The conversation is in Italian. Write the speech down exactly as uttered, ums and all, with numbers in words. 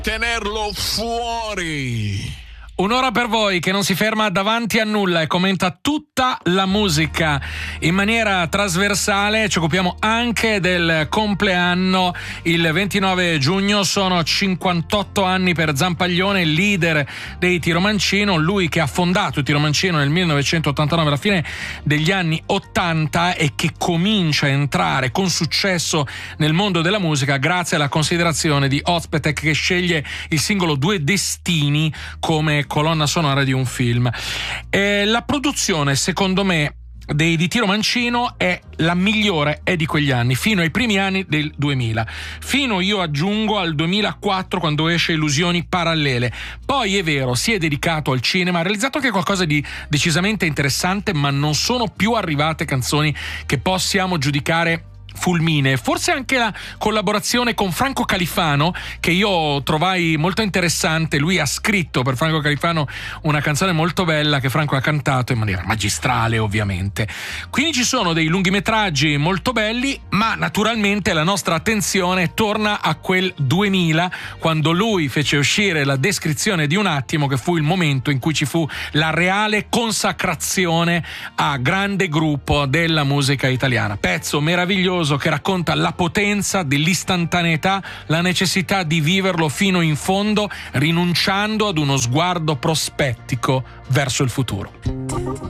tenerlo fuori. Un'ora per voi che non si ferma davanti a nulla e commenta tutta la musica in maniera trasversale. Ci occupiamo anche del compleanno. Il ventinove giugno sono cinquantotto anni per Zampaglione, leader dei Tiro Mancino, lui che ha fondato il Tiro Mancino nel millenovecentottantanove, alla fine degli anni ottanta, e che comincia a entrare con successo nel mondo della musica grazie alla considerazione di Ozpetek, che sceglie il singolo Due Destini come colonna sonora di un film. E la produzione, secondo me, dei di Tiro Mancino è la migliore, è di quegli anni, fino ai primi anni del duemila, fino, io aggiungo, al duemilaquattro, quando esce Illusioni Parallele. Poi è vero, si è dedicato al cinema, ha realizzato anche qualcosa di decisamente interessante, ma non sono più arrivate canzoni che possiamo giudicare fulmine. Forse anche la collaborazione con Franco Califano, che io trovai molto interessante. Lui ha scritto per Franco Califano una canzone molto bella che Franco ha cantato in maniera magistrale, ovviamente. Quindi ci sono dei lunghimetraggi molto belli, ma naturalmente la nostra attenzione torna a quel duemila, quando lui fece uscire La descrizione di un attimo, che fu il momento in cui ci fu la reale consacrazione a grande gruppo della musica italiana. Pezzo meraviglioso che racconta la potenza dell'istantaneità, la necessità di viverlo fino in fondo, rinunciando ad uno sguardo prospettico verso il futuro.